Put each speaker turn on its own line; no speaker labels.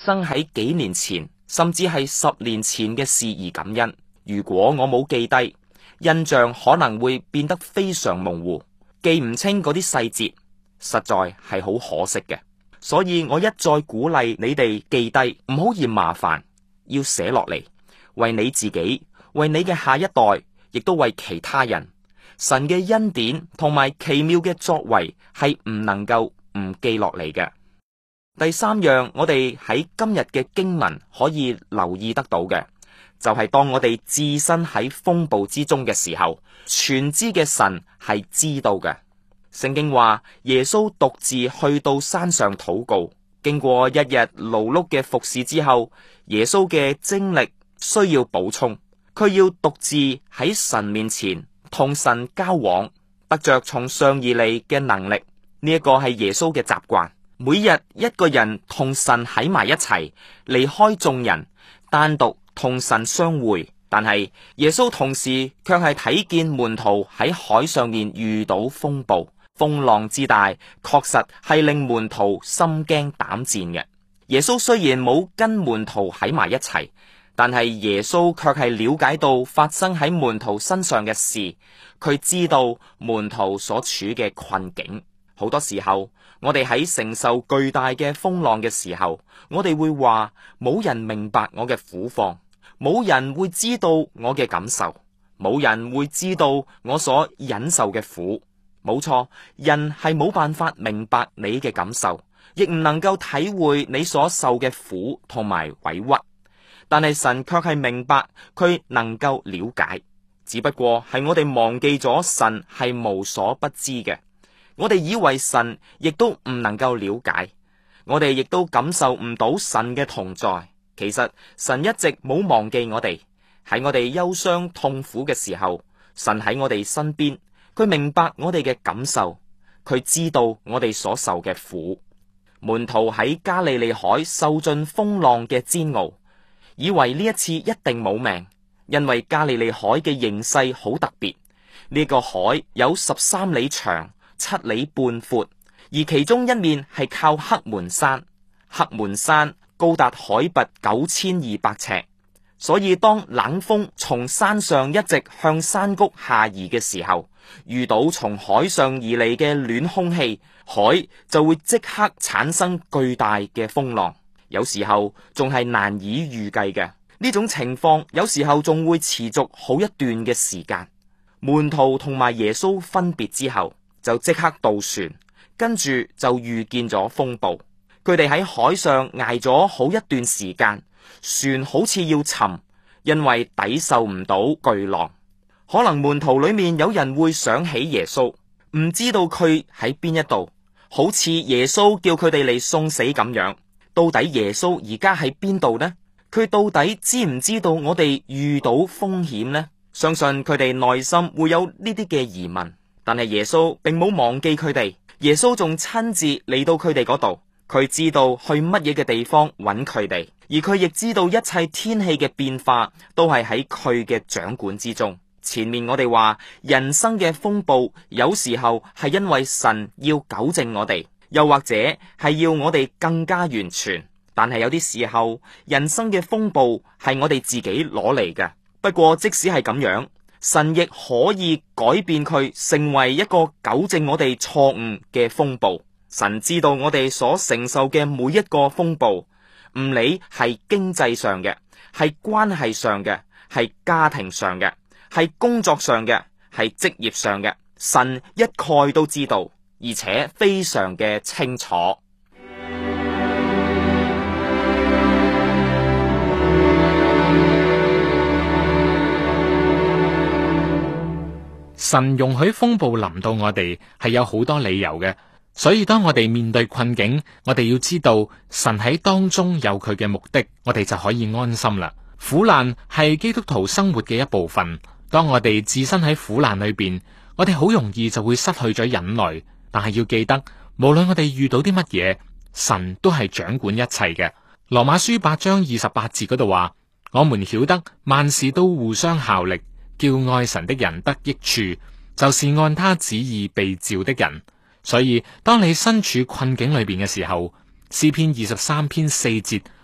生喺幾年前，甚至係10年前嘅事而感恩。如果我冇記低，印象可能會變得非常模糊，記唔清嗰啲細節，實在係好可惜嘅。所以我一再鼓勵你哋記低，唔好嫌麻煩，要寫落嚟，為你自己，為你嘅下一代，亦都為其他人。神嘅恩典同埋奇妙嘅作為係唔能夠唔記落嚟嘅。第三樣，我哋喺今日嘅經文可以留意得到嘅，就係當我哋置身喺風暴之中嘅時候，全知嘅神係知道嘅。聖經話耶穌獨自去到山上禱告，經過一日勞碌嘅服侍之後，耶穌嘅精力需要補充，佢要獨自喺神面前同神交往，得着從上而嚟嘅能力。呢一個係耶穌嘅習慣，每日一個人同神喺埋一齊，離開眾人，單獨同神相會。但係耶穌同時卻係睇見門徒喺海上面遇到風暴，風浪之大，確實係令門徒心驚膽戰嘅。耶穌雖然冇跟門徒喺埋一齊，但係耶穌卻係了解到發生喺門徒身上嘅事，佢知道門徒所處嘅困境。好多時候，我哋喺承受巨大嘅風浪嘅時候，我哋會話冇人明白我嘅苦況，冇人會知道我嘅感受，冇人會知道我所忍受嘅苦。冇錯，人係冇辦法明白你嘅感受，亦唔能夠體會你所受嘅苦同埋委屈。但係神卻係明白，佢能夠了解，只不過係我哋忘記咗神係無所不知嘅。我哋以為神亦都唔能夠了解，我哋亦都感受唔到神嘅同在。其實神一直冇忘記我哋，喺我哋憂傷痛苦嘅時候，神喺我哋身邊。佢明白我哋嘅感受，佢知道我哋所受嘅苦。門徒喺加利利海受盡風浪嘅煎熬，以為呢一次一定冇命，因為加利利海嘅形勢好特別。呢個海有13里長，7里半闊，而其中一面係靠黑門山，黑門山高達海拔9200尺，所以當冷風從山上一直向山谷下移嘅時候，遇到從海上而嚟嘅暖空氣，海就會即刻產生巨大嘅風浪，有時候仲係難以預計嘅。呢種情況有時候仲會持續好一段嘅時間。門徒同埋耶穌分別之後，就即刻渡船，跟住就遇見咗風暴。佢哋喺海上挨咗好一段時間，船好似要沉，因為抵受唔到巨浪。可能門徒裏面有人會想起耶穌，唔知道佢喺邊一度，好似耶穌叫佢哋嚟送死咁樣。到底耶穌而家喺邊度呢？佢到底知唔知道我哋遇到風險呢？相信佢哋內心會有呢啲嘅疑問，但係耶穌並冇忘記佢哋。耶穌仲親自嚟到佢哋嗰度，佢知道去乜嘢嘅地方揾佢哋，而佢亦知道一切天氣嘅變化都係喺佢嘅掌管之中。前面我哋話人生嘅風暴有時候係因為神要糾正我哋，又或者係要我哋更加完全，但係有啲時候人生嘅風暴係我哋自己攞嚟嘅。不過即使係咁樣，神亦可以改變佢成為一個糾正我哋錯誤嘅風暴。神知道我哋所承受嘅每一個風暴，唔理係經濟上嘅，係關係上嘅，係家庭上嘅，係工作上嘅，係職業上嘅，神一概都知道，而且非常嘅清楚。
神容許風暴臨到我哋係有好多理由嘅，所以當我哋面對困境，我哋要知道神喺當中有佢嘅目的，我哋就可以安心啦。苦難係基督徒生活嘅一部分，當我哋置身喺苦難裏邊，我哋好容易就會失去咗忍耐。但係要記得，無論我哋遇到啲乜嘢，神都係掌管一切嘅。羅馬書8章28節嗰度話：我們曉得萬事都互相效力，叫愛神的人得益處，就是按他旨意被召的人。所以當你身處困境裏邊嘅時候，詩篇23篇4節